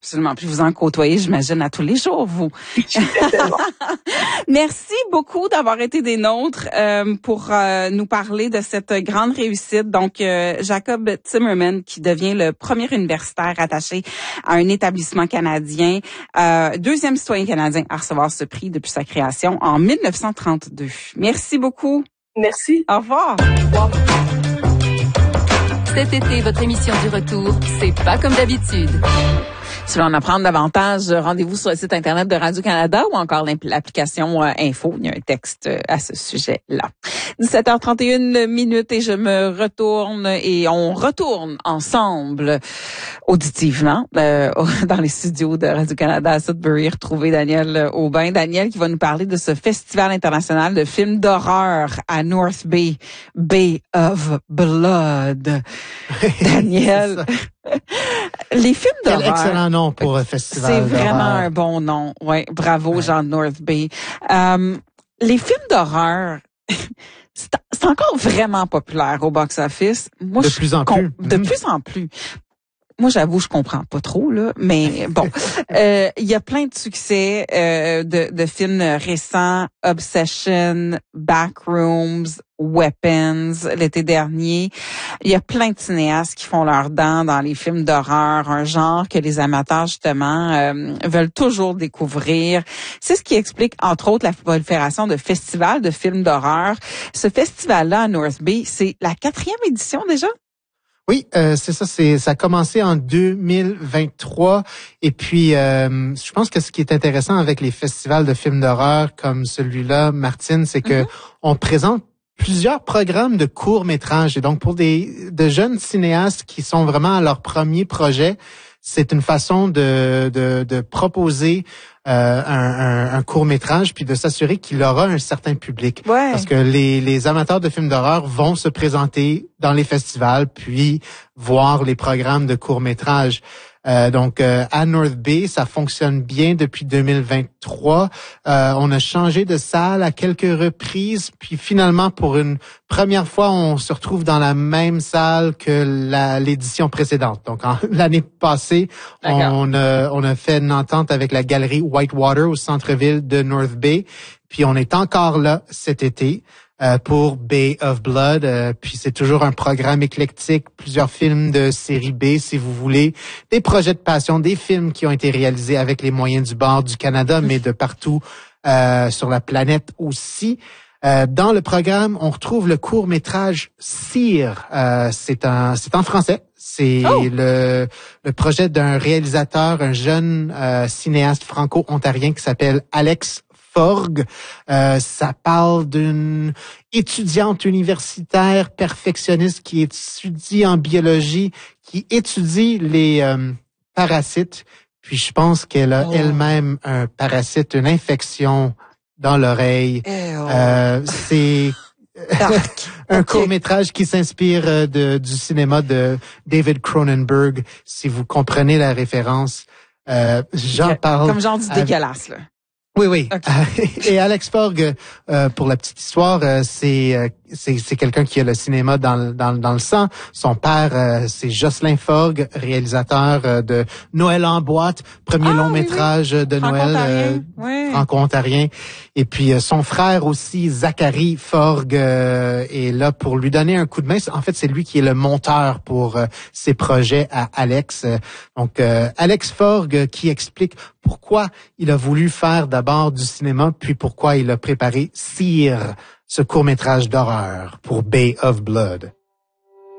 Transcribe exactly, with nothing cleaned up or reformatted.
Absolument. Puis vous en côtoyez, j'imagine, à tous les jours, vous. Merci beaucoup d'avoir été des nôtres euh, pour euh, nous parler de cette grande réussite. Donc, euh, Jacob Timmerman, qui devient le premier universitaire attaché à un établissement canadien, euh, deuxième citoyen canadien à recevoir ce prix depuis sa création en mille neuf cent trente-deux. Merci beaucoup. Merci. Au revoir. Au revoir. Cet été, votre émission du retour, c'est pas comme d'habitude. Si l'on en apprendre davantage, rendez-vous sur le site Internet de Radio-Canada ou encore l'application euh, Info. Il y a un texte euh, à ce sujet-là. dix-sept heures trente et une minutes et je me retourne et on retourne ensemble auditivement euh, dans les studios de Radio-Canada à Sudbury, retrouver Daniel Aubin. Daniel qui va nous parler de ce festival international de films d'horreur à North Bay, Bay of Blood. Daniel... Les films d'horreur. Quel excellent nom pour un festival. C'est vraiment d'horreur. un bon nom. Ouais, bravo, ouais. Jean de North Bay. Euh, les films d'horreur, c'est, c'est encore vraiment populaire au box-office. Moi, de je, plus en com- plus. De mmh. plus en plus. Moi, j'avoue, je comprends pas trop, là, mais bon. Euh, il y a plein de succès euh, de, de films récents. Obsession, Backrooms, Weapons, l'été dernier. Il y a plein de cinéastes qui font leurs dents dans les films d'horreur, un genre que les amateurs, justement, euh, veulent toujours découvrir. C'est ce qui explique, entre autres, la prolifération de festivals de films d'horreur. Ce festival-là à North Bay, c'est la quatrième édition déjà? Oui, euh, c'est ça. C'est ça a commencé en deux mille vingt-trois et puis euh, je pense que ce qui est intéressant avec les festivals de films d'horreur comme celui-là, Martine, c'est que mm-hmm. on présente plusieurs programmes de courts-métrages et donc pour des de jeunes cinéastes qui sont vraiment à leur premier projet, c'est une façon de de, de proposer euh, un, un, un court-métrage puis de s'assurer qu'il aura un certain public. Ouais. Parce que les, les amateurs de films d'horreur vont se présenter dans les festivals puis voir les programmes de court-métrage. Euh, donc, euh, à North Bay, ça fonctionne bien depuis deux mille vingt-trois. Euh, on a changé de salle à quelques reprises, puis finalement, pour une première fois, on se retrouve dans la même salle que la, l'édition précédente. Donc, en, l'année passée, on a, on a fait une entente avec la galerie Whitewater au centre-ville de North Bay, puis on est encore là cet été. Euh, pour Bay of Blood, euh, puis c'est toujours un programme éclectique, plusieurs films de série B si vous voulez, des projets de passion, des films qui ont été réalisés avec les moyens du bord du Canada, mais de partout euh, sur la planète aussi. Euh, dans le programme, on retrouve le court-métrage Cire. Euh, c'est un, c'est en français. C'est oh. le, le projet d'un réalisateur, un jeune euh, cinéaste franco-ontarien qui s'appelle Alex Forgue. Euh, ça parle d'une étudiante universitaire perfectionniste qui étudie en biologie, qui étudie les euh, parasites. Puis je pense qu'elle a oh. elle-même un parasite, une infection dans l'oreille. Oh. Euh, c'est un okay. court-métrage qui s'inspire de, du cinéma de David Cronenberg, si vous comprenez la référence. Euh, j'en parle. Comme genre du dégueulasse, là. Oui, oui. Okay. Et Alex Forgue, euh, pour la petite histoire, euh, c'est, euh, c'est c'est quelqu'un qui a le cinéma dans dans dans le sang. Son père, euh, c'est Jocelyn Forgue, réalisateur euh, de Noël en boîte, premier ah, long oui, métrage oui. de Noël euh, oui. franco-ontarien. Et puis euh, son frère aussi, Zachary Forgue, euh, est là pour lui donner un coup de main. En fait, c'est lui qui est le monteur pour euh, ses projets à Alex. Donc euh, Alex Forgue qui explique pourquoi il a voulu faire d'abord du cinéma, puis pourquoi il a préparé Cire, ce court-métrage d'horreur pour Bay of Blood.